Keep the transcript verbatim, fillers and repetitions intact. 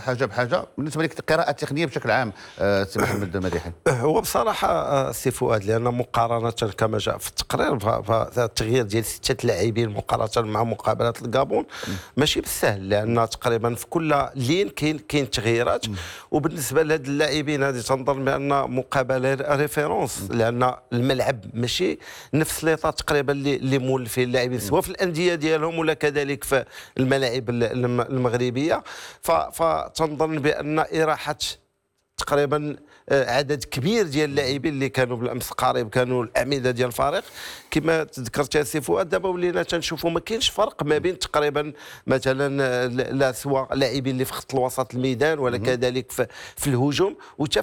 حاجه بحاجه. بالنسبه لك القراءه التقنيه بشكل عام آه، سي محمد مديحي؟ هو بصراحه آه، سي فؤاد، لان مقارنه كما جاء في التقرير فالتغيير ديال سته لاعبين مقارنه مع مقابله الكابون ماشي بالسهل، لان تقريبا في كل لين كاين كاين تغييرات. وبالنسبه لهاد اللاعبين هذه تنظن بان مقابله ريفيرونس، لان الملعب ماشي نفس ليطا تقريبا اللي اللي مولفين اللاعبين سواء في الانديه ديالهم ولا كذلك في الملاعب المغربيه. فتنظن بان اراحه تقريبا عدد كبير ديال اللاعبين اللي كانوا بالامس قريب كانوا الاعمده ديال الفريق كما تذكرت يا سي فؤاد. دابا ولينا تنشوفوا ما كاينش فرق ما بين تقريبا مثلا لا سواء لاعبين اللي في خط الوسط الميدان ولا كذلك في, في الهجوم وحتى